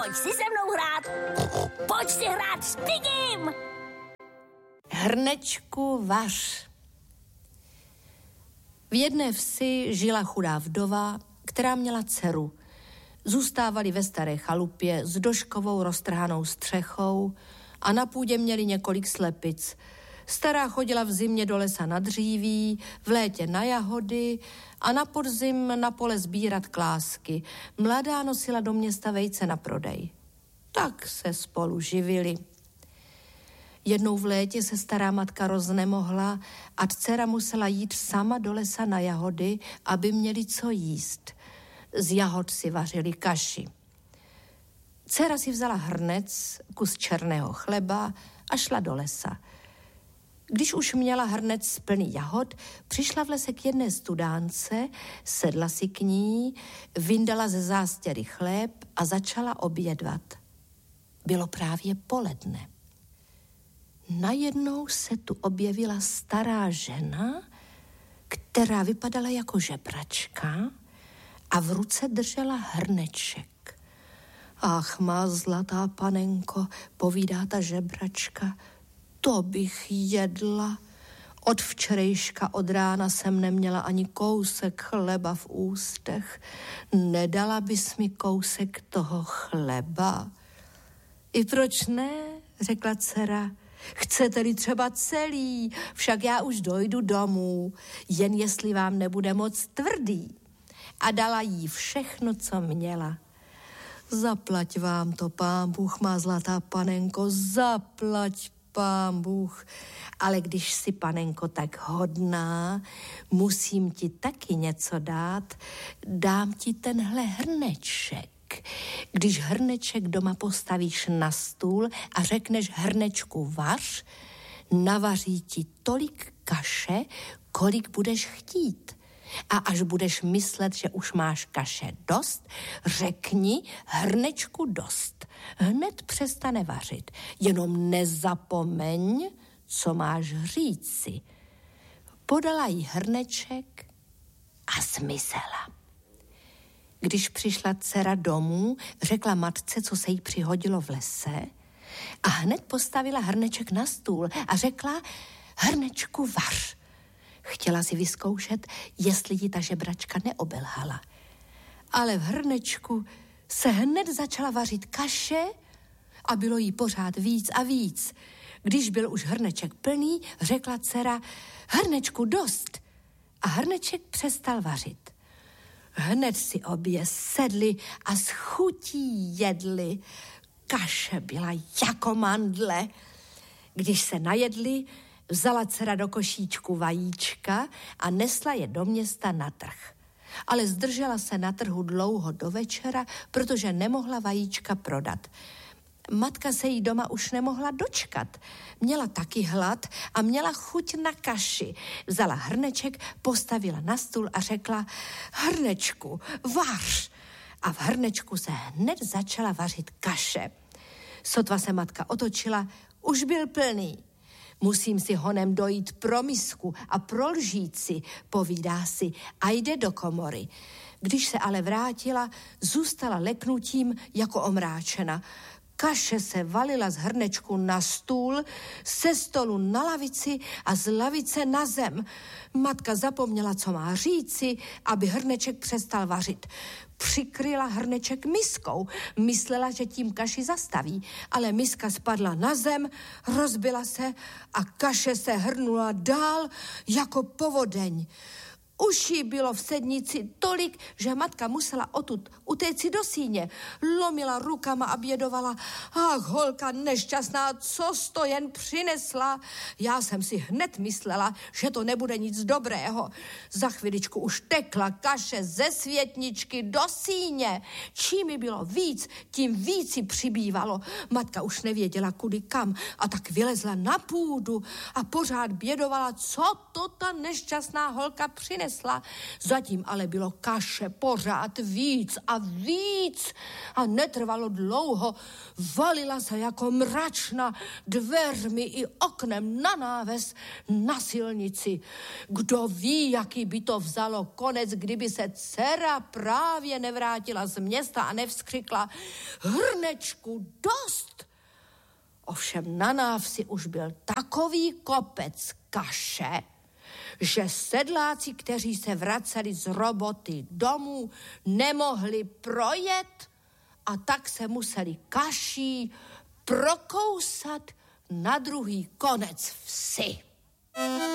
Pojď si se mnou hrát. Pojď si hrát s Pigim. Hrnečku vař. V jedné vsi žila chudá vdova, která měla dceru. Zůstávali ve staré chalupě s doškovou roztrhanou střechou a na půdě měli několik slepic. Stará chodila v zimě do lesa na dříví, v létě na jahody a na podzim na pole sbírat klásky. Mladá nosila do města vejce na prodej. Tak se spolu živili. Jednou v létě se stará matka roznemohla a dcera musela jít sama do lesa na jahody, aby měli co jíst. Z jahod si vařili kaši. Dcera si vzala hrnec, kus černého chleba a šla do lesa. Když už měla hrnec plný jahod, přišla v lese k jedné studánce, sedla si k ní, vyndala ze zástěry chléb a začala obědvat. Bylo právě poledne. Najednou se tu objevila stará žena, která vypadala jako žebračka a v ruce držela hrneček. Ach, má zlatá panenko, povídá ta žebračka, to bych jedla. Od včerejška od rána jsem neměla ani kousek chleba v ústech. Nedala bys mi kousek toho chleba? I proč ne, řekla dcera. Chcete-li třeba celý, však já už dojdu domů, jen jestli vám nebude moc tvrdý. A dala jí všechno, co měla. Zaplať vám to, pán Bůh, má zlatá panenko, zaplať pán Bůh. Ale když si, panenko, tak hodná, musím ti taky něco dát, dám ti tenhle hrneček. Když hrneček doma postavíš na stůl a řekneš hrnečku vař, navaří ti tolik kaše, kolik budeš chtít. A až budeš myslet, že už máš kaše dost, řekni hrnečku dost. Hned přestane vařit. Jenom nezapomeň, co máš říci. Podala jí hrneček a zmizela. Když přišla dcera domů, řekla matce, co se jí přihodilo v lese a hned postavila hrneček na stůl a řekla hrnečku vař. Chtěla si vyzkoušet, jestli ji ta žebračka neobelhala. Ale v hrnečku se hned začala vařit kaše a bylo jí pořád víc a víc. Když byl už hrneček plný, řekla dcera hrnečku dost a hrneček přestal vařit. Hned si obě sedli a s chutí jedli. Kaše byla jako mandle. Když se najedli, vzala dcera do košíčku vajíčka a nesla je do města na trh. Ale zdržela se na trhu dlouho do večera, protože nemohla vajíčka prodat. Matka se jí doma už nemohla dočkat. Měla taky hlad a měla chuť na kaši. Vzala hrneček, postavila na stůl a řekla hrnečku, vař. A v hrnečku se hned začala vařit kaše. Sotva se matka otočila, už byl plný. Musím si honem dojít pro misku a pro lžíci, povídá si, a jde do komory. Když se ale vrátila, zůstala leknutím jako omráčena. Kaše se valila z hrnečku na stůl, ze stolu na lavici a z lavice na zem. Matka zapomněla, co má říci, aby hrneček přestal vařit. Přikryla hrneček miskou, myslela, že tím kaši zastaví, ale miska spadla na zem, rozbila se a kaše se hrnula dál jako povodeň. Už jí bylo v sednici tolik, že matka musela odtud utéci do síně. Lomila rukama a bědovala. Ach, holka nešťastná, co to jen přinesla? Já jsem si hned myslela, že to nebude nic dobrého. Za chviličku už tekla kaše ze světničky do síně. Čím mi bylo víc, tím víc jí přibývalo. Matka už nevěděla, kudy kam, a tak vylezla na půdu a pořád bědovala, co to ta nešťastná holka přinesla. Zatím ale bylo kaše pořád víc a a víc a netrvalo dlouho. Valila se jako mračna dveřmi i oknem na náves na silnici. Kdo ví, jaký by to vzalo konec, kdyby se dcera právě nevrátila z města a nevzkřikla: Hrnečku, dost! Ovšem na návsi už byl takový kopec kaše, že sedláci, kteří se vraceli z roboty domů, nemohli projet a tak se museli kaší prokousat na druhý konec vsi.